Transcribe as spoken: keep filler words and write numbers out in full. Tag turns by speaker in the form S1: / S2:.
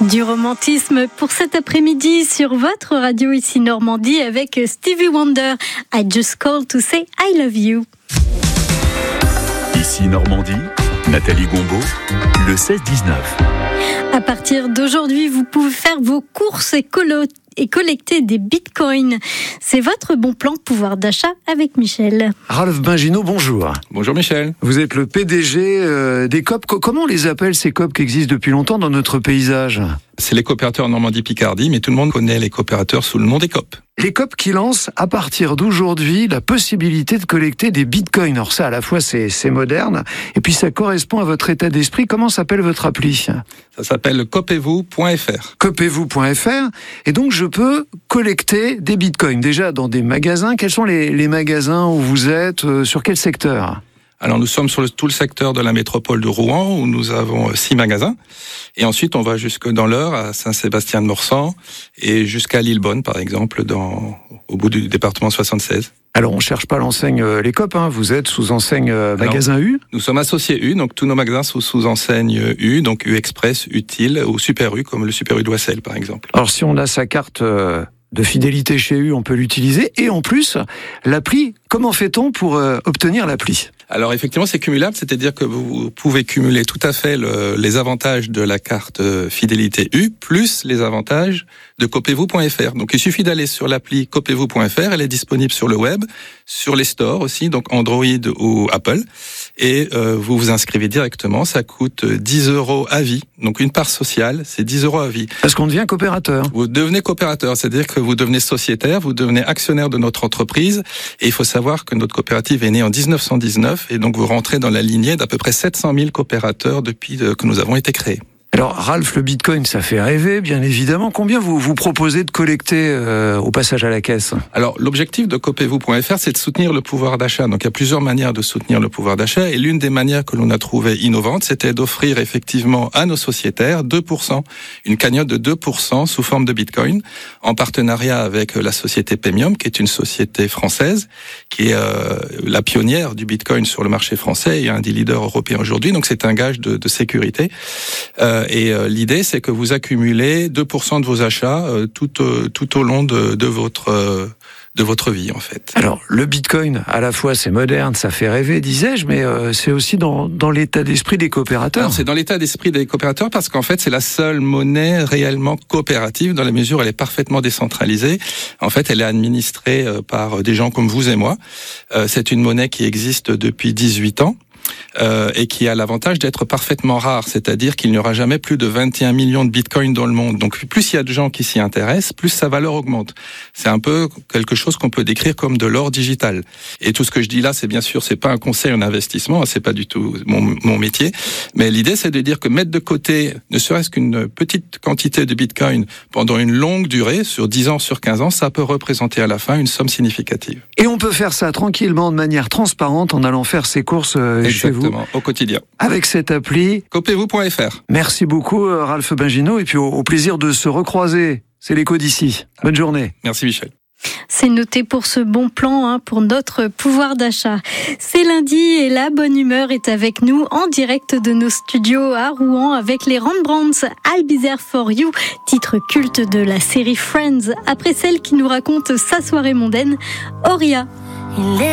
S1: Du romantisme pour cet après-midi sur votre radio ici Normandie avec Stevie Wonder. I just called to say I love you.
S2: Ici Normandie, Nathalie Gombaud, le seize dix-neuf.
S1: À partir d'aujourd'hui, vous pouvez faire vos courses et colo- et collecter des bitcoins. C'est votre bon plan pouvoir d'achat avec Michel.
S3: Ralph Bingino, bonjour.
S4: Bonjour Michel.
S3: Vous êtes le P D G euh, des C O P. Co- comment on les appelle ces C O P qui existent depuis longtemps dans notre paysage ?
S4: C'est les coopérateurs Normandie-Picardie, mais tout le monde connaît les coopérateurs sous le nom des C O P.
S3: Les C O P qui lancent à partir d'aujourd'hui la possibilité de collecter des bitcoins. Alors ça, à la fois, c'est, c'est moderne, et puis ça correspond à votre état d'esprit. Comment s'appelle votre appli ?
S4: Ça s'appelle copez-vous point f r.
S3: copez-vous point f r. Et donc, je peux collecter des bitcoins. Déjà, dans des magasins. Quels sont les, les magasins où vous êtes ? euh, Sur quel secteur ?
S4: Alors nous sommes sur le, tout le secteur de la métropole de Rouen, où nous avons six magasins. Et ensuite, on va jusque dans l'Eure, à Saint-Sébastien-de-Morsan, et jusqu'à Lillebonne, par exemple, dans, au bout du département soixante-seize.
S3: Alors, on ne cherche pas l'enseigne euh, les C O P, hein. Vous êtes sous enseigne euh, magasin
S4: Alors,
S3: U.
S4: Nous sommes associés U, donc tous nos magasins sont sous enseigne U, donc U Express, Utile ou Super U, comme le Super U d'Oissel, par exemple.
S3: Alors, si on a sa carte euh, de fidélité chez U, on peut l'utiliser. Et en plus, l'appli, comment fait-on pour euh, obtenir l'appli ?
S4: Alors effectivement, c'est cumulable, c'est-à-dire que vous pouvez cumuler tout à fait le, les avantages de la carte fidélité U plus les avantages de copez-vous point f r. Donc il suffit d'aller sur l'appli copez-vous point f r, elle est disponible sur le web, sur les stores aussi, donc Android ou Apple, et euh, vous vous inscrivez directement, ça coûte dix euros à vie, donc une part sociale, c'est dix euros à vie.
S3: Parce qu'on devient coopérateur.
S4: Vous devenez coopérateur, c'est-à-dire que vous devenez sociétaire, vous devenez actionnaire de notre entreprise, et il faut savoir que notre coopérative est née en dix-neuf cent dix-neuf, et donc vous rentrez dans la lignée d'à peu près sept cent mille coopérateurs depuis que nous avons été créés.
S3: Alors, Ralph, le bitcoin, ça fait rêver, bien évidemment. Combien vous vous proposez de collecter euh, au passage à la caisse ?
S4: Alors, l'objectif de copez-vous point f r, c'est de soutenir le pouvoir d'achat. Donc, il y a plusieurs manières de soutenir le pouvoir d'achat. Et l'une des manières que l'on a trouvées innovantes, c'était d'offrir effectivement à nos sociétaires deux pour cent, une cagnotte de deux pour cent sous forme de bitcoin, en partenariat avec la société Paymium, qui est une société française, qui est euh, la pionnière du bitcoin sur le marché français et un des leaders européens aujourd'hui. Donc, c'est un gage de, de sécurité. Euh, Et euh, l'idée, c'est que vous accumulez deux pour cent de vos achats euh, tout, euh, tout au long de, de votre euh, de votre vie, en fait.
S3: Alors, le bitcoin, à la fois, c'est moderne, ça fait rêver, disais-je, mais euh, c'est aussi dans, dans l'état d'esprit des coopérateurs.
S4: Alors, c'est dans l'état d'esprit des coopérateurs parce qu'en fait, c'est la seule monnaie réellement coopérative dans la mesure où elle est parfaitement décentralisée. En fait, elle est administrée euh, par des gens comme vous et moi. Euh, c'est une monnaie qui existe depuis dix-huit ans. Euh, et qui a l'avantage d'être parfaitement rare, c'est-à-dire qu'il n'y aura jamais plus de vingt et un millions de bitcoins dans le monde. Donc plus il y a de gens qui s'y intéressent, plus sa valeur augmente. C'est un peu quelque chose qu'on peut décrire comme de l'or digital. Et tout ce que je dis là, c'est bien sûr, c'est pas un conseil en investissement, c'est pas du tout mon, mon métier, mais l'idée c'est de dire que mettre de côté ne serait-ce qu'une petite quantité de bitcoin pendant une longue durée, sur dix ans, sur quinze ans, ça peut représenter à la fin une somme significative.
S3: Et on peut faire ça tranquillement, de manière transparente, en allant faire ses courses euh, chez vous.
S4: Exactement, au quotidien.
S3: Avec cette appli.
S4: copez-vous point f r.
S3: Merci beaucoup, euh, Ralph Bingino, et puis au, au plaisir de se recroiser. C'est l'écho d'ici. Bonne journée.
S4: Merci Michel.
S1: C'est noté pour ce bon plan, hein, pour notre pouvoir d'achat. C'est lundi et la bonne humeur est avec nous en direct de nos studios à Rouen avec les Rembrandts. I'll Be There For You, titre culte de la série Friends, après celle qui nous raconte sa soirée mondaine, Auria.